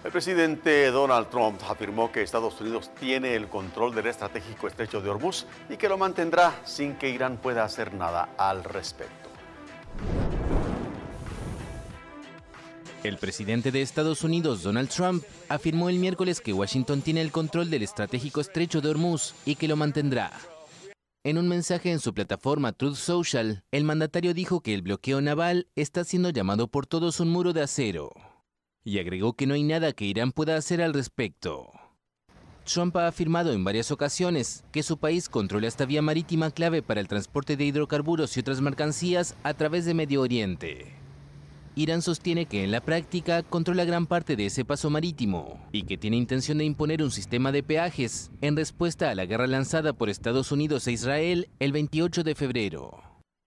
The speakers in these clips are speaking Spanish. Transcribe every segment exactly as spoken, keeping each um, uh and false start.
El presidente Donald Trump afirmó que Estados Unidos tiene el control del estratégico estrecho de Hormuz y que lo mantendrá sin que Irán pueda hacer nada al respecto. El presidente de Estados Unidos, Donald Trump, afirmó el miércoles que Washington tiene el control del estratégico estrecho de Hormuz y que lo mantendrá. En un mensaje en su plataforma Truth Social, el mandatario dijo que el bloqueo naval está siendo llamado por todos un muro de acero, y agregó que no hay nada que Irán pueda hacer al respecto. Trump ha afirmado en varias ocasiones que su país controla esta vía marítima clave para el transporte de hidrocarburos y otras mercancías a través de Medio Oriente. Irán sostiene que en la práctica controla gran parte de ese paso marítimo y que tiene intención de imponer un sistema de peajes en respuesta a la guerra lanzada por Estados Unidos e Israel el veintiocho de febrero.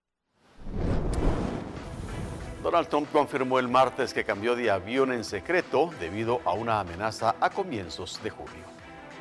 Donald Trump confirmó el martes que cambió de avión en secreto debido a una amenaza a comienzos de julio.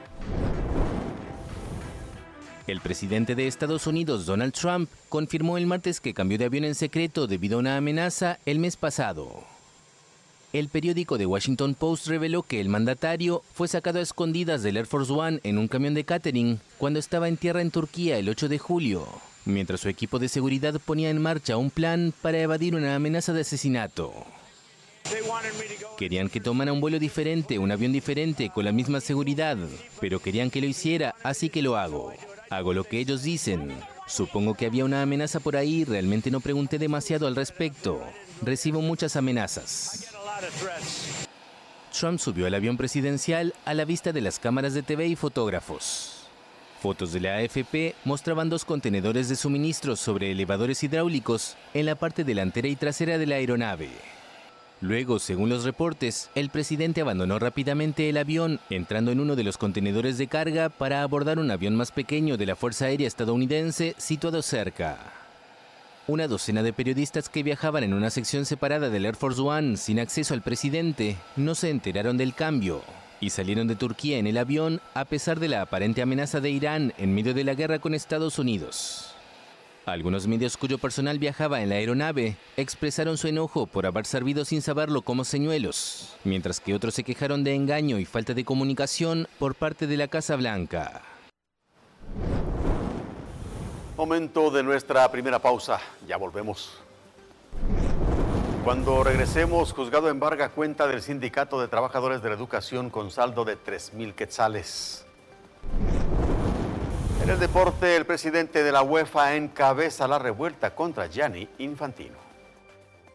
El presidente de Estados Unidos, Donald Trump, confirmó el martes que cambió de avión en secreto debido a una amenaza el mes pasado. El periódico The Washington Post reveló que el mandatario fue sacado a escondidas del Air Force One en un camión de catering cuando estaba en tierra en Turquía el ocho de julio, mientras su equipo de seguridad ponía en marcha un plan para evadir una amenaza de asesinato. Querían que tomara un vuelo diferente, un avión diferente, con la misma seguridad, pero querían que lo hiciera, así que lo hago. Hago lo que ellos dicen. Supongo que había una amenaza por ahí, realmente no pregunté demasiado al respecto. Recibo muchas amenazas. Trump subió al avión presidencial a la vista de las cámaras de T V y fotógrafos. Fotos de la A F P mostraban dos contenedores de suministros sobre elevadores hidráulicos en la parte delantera y trasera de la aeronave. Luego, según los reportes, el presidente abandonó rápidamente el avión, entrando en uno de los contenedores de carga para abordar un avión más pequeño de la Fuerza Aérea estadounidense situado cerca. Una docena de periodistas que viajaban en una sección separada del Air Force One sin acceso al presidente no se enteraron del cambio y salieron de Turquía en el avión a pesar de la aparente amenaza de Irán en medio de la guerra con Estados Unidos. Algunos medios cuyo personal viajaba en la aeronave expresaron su enojo por haber servido sin saberlo como señuelos, mientras que otros se quejaron de engaño y falta de comunicación por parte de la Casa Blanca. Momento de nuestra primera pausa, ya volvemos. Cuando regresemos, juzgado embarga cuenta del Sindicato de Trabajadores de la Educación con saldo de tres mil quetzales. En el deporte, el presidente de la UEFA encabeza la revuelta contra Gianni Infantino.